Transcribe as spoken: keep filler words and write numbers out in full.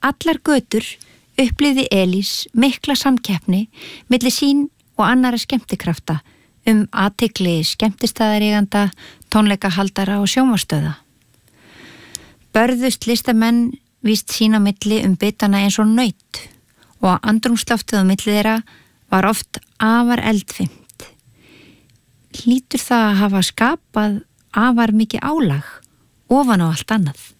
allar götur upplifði Elís mikla samkeppni milli sín og annara skemmtikrafta um athygli skemmtistaðareiganda, tónleikahaldara og sjónvarpsstöða. Börðust listamenn víst sín á milli um bitana eins og naut og andrúmsloftið á milli þeirra var oft afar eldfimt. Hlýtur það að hafa skapað afar mikið álag ofan á allt annað.